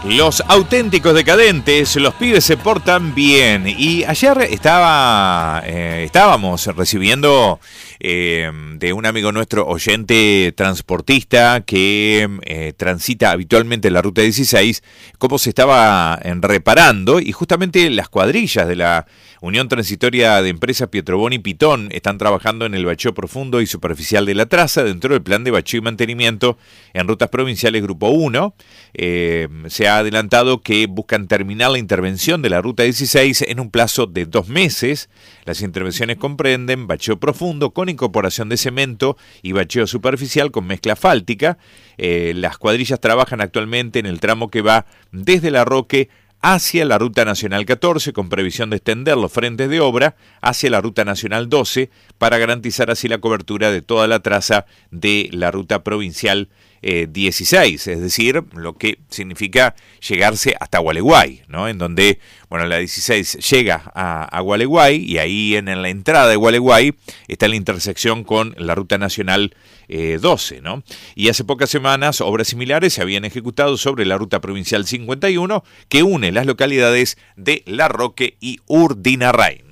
Los auténticos decadentes, los pibes se portan bien. Y ayer estábamos recibiendo de un amigo nuestro, oyente transportista, que transita habitualmente la Ruta 16, cómo se estaba reparando, y justamente las cuadrillas de la Unión Transitoria de Empresas Pietroboni Pitón están trabajando en el bacheo profundo y superficial de la traza dentro del plan de bacheo y mantenimiento en rutas provinciales Grupo 1. Se ha adelantado que buscan terminar la intervención de la Ruta 16 en un plazo de 2 meses. Las intervenciones comprenden bacheo profundo con incorporación de cemento y bacheo superficial con mezcla asfáltica. Las cuadrillas trabajan actualmente en el tramo que va desde La Roque hacia la Ruta Nacional 14, con previsión de extender los frentes de obra hacia la Ruta Nacional 12 para garantizar así la cobertura de toda la traza de la Ruta Provincial 16, es decir, lo que significa llegarse hasta Gualeguay, ¿no? En donde, bueno, la 16 llega a Gualeguay, y ahí en la entrada de Gualeguay está la intersección con la Ruta Nacional 12, ¿no? Y hace pocas semanas obras similares se habían ejecutado sobre la Ruta Provincial 51, que une las localidades de La Roque y Urdinarrain.